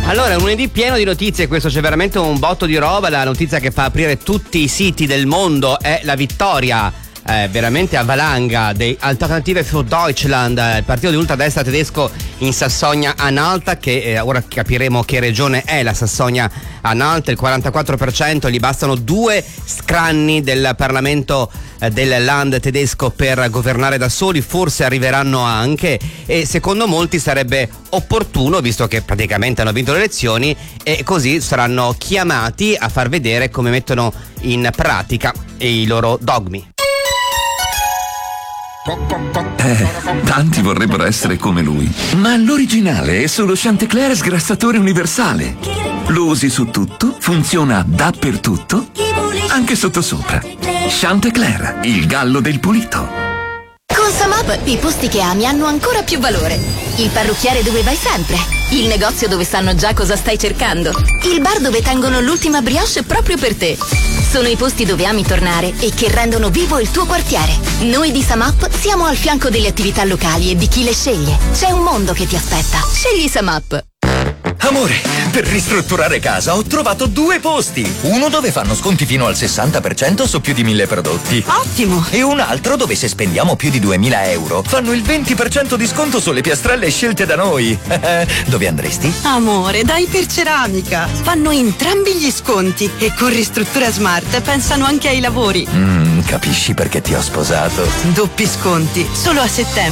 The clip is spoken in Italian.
Allora, un lunedì pieno di notizie, questo c'è veramente un botto di roba. La notizia che fa aprire tutti i siti del mondo è la vittoria veramente a valanga dei Alternative für Deutschland, il partito di ultradestra tedesco in Sassonia-Anhalt, che ora capiremo che regione è la Sassonia-Anhalt. Il 44%, gli bastano 2 scranni del Parlamento del Land tedesco per governare da soli, forse arriveranno anche, e secondo molti sarebbe opportuno, visto che praticamente hanno vinto le elezioni, e così saranno chiamati a far vedere come mettono in pratica i loro dogmi. Tanti vorrebbero essere come lui, ma l'originale è solo Chantecler sgrassatore universale. Lo usi su tutto, funziona dappertutto, anche sottosopra. Chantecler, il gallo del pulito. Con Samap i posti che ami hanno ancora più valore. Il parrucchiere dove vai sempre, il negozio dove sanno già cosa stai cercando, il bar dove tengono l'ultima brioche proprio per te. Sono i posti dove ami tornare e che rendono vivo il tuo quartiere. Noi di Samap siamo al fianco delle attività locali e di chi le sceglie. C'è un mondo che ti aspetta. Scegli Samap. Amore, per ristrutturare casa ho trovato 2 posti. Uno dove fanno sconti fino al 60% su più di 1000 prodotti. Ottimo! E un altro dove se spendiamo più di 2000 euro fanno il 20% di sconto sulle piastrelle scelte da noi. Dove andresti? Amore, da Iperceramica. Fanno entrambi gli sconti e con Ristruttura Smart pensano anche ai lavori. Capisci perché ti ho sposato. Doppi sconti, solo a settembre.